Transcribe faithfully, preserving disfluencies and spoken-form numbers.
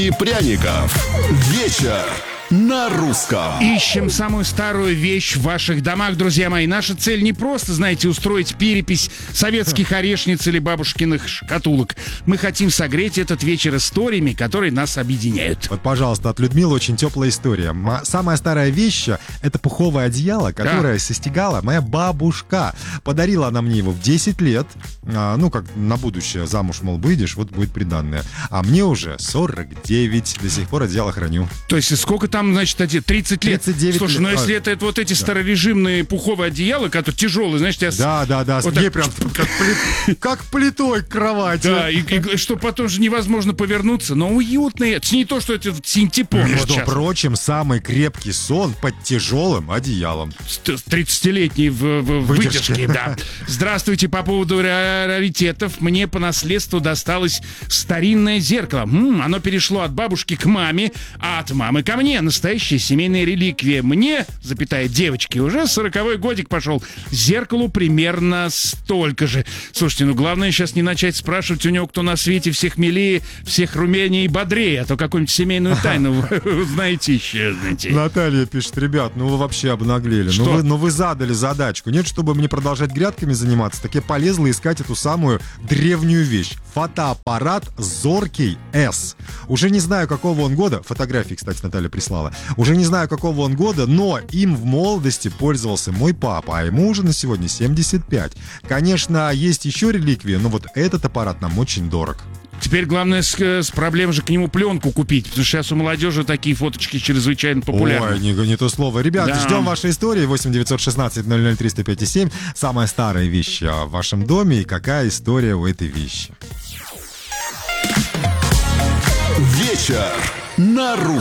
и пряников. Вечер на русском. Ищем самую старую вещь в ваших домах, друзья мои. Наша цель не просто, знаете, устроить перепись советских орешниц или бабушкиных шкатулок. Мы хотим согреть этот вечер историями, которые нас объединяют. Вот, пожалуйста, от Людмилы очень теплая история. М- Самая старая вещь — это пуховое одеяло, которое Да. состигала моя бабушка. Подарила она мне его в десять лет. А, ну, как на будущее, замуж, мол, выйдешь, вот будет приданное. А мне уже сорок девять. До сих пор одеяло храню. То есть сколько там, значит, эти тридцать лет? тридцать девять Слушай, лет. ну если А, это, это вот эти старорежимные пуховые одеяла, которые тяжелые, знаешь, тебя... с- Да, да, да. Вот Мне так- прям как, плит- как плитой к кровати. Да, и, и что потом же невозможно повернуться, но уютные. Это не то, что это синтепон. Между вот сейчас. прочим, самый крепкий сон под тяжелым одеялом. тридцатилетней в, в- Выдержки. выдержке, да. Здравствуйте, по поводу ра- раритетов. Мне по наследству досталось старинное зеркало. М, оно перешло от бабушки к маме, а от мамы ко мне. Настоящая семейная реликвия. Мне, запятая девочки, уже сороковой годик пошел. Зеркалу примерно столько же. Слушайте, ну главное сейчас не начать спрашивать у него, кто на свете всех милее, всех румянее и бодрее, а то какую-нибудь семейную тайну вы узнаете еще, знаете. Наталья пишет: ребят, ну вы вообще обнаглели. Что? Ну вы, ну вы задали задачку. Нет, чтобы мне продолжать грядками заниматься, так я полезла искать эту самую древнюю вещь. Фотоаппарат Зоркий эс. Уже не знаю, какого он года. Фотографии, кстати, Наталья прислала. Уже не знаю, какого он года, но им в молодости пользовался мой папа, а ему уже на сегодня семьдесят пять. Конечно, есть еще реликвии, но вот этот аппарат нам очень дорог. Теперь главное с, с проблемой же к нему пленку купить, потому что сейчас у молодежи такие фоточки чрезвычайно популярны. Ой, не, не то слово. Ребят, Да. ждем вашей истории. восемь девятьсот шестнадцать ноль ноль триста пять семь. Самая старая вещь а, в вашем доме и какая история у этой вещи. Вечер на русском.